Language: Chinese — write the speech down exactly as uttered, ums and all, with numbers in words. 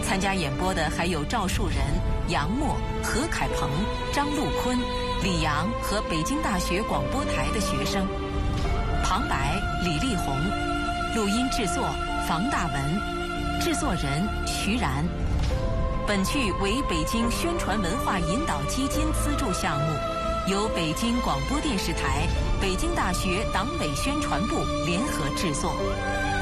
参加演播的还有赵树人、杨默、何凯鹏、张陆坤、李阳和北京大学广播台的学生。旁白李丽红，录音制作房大文，制作人徐然。本剧为北京宣传文化引导基金资助项目，由北京广播电视台、北京大学党委宣传部联合制作。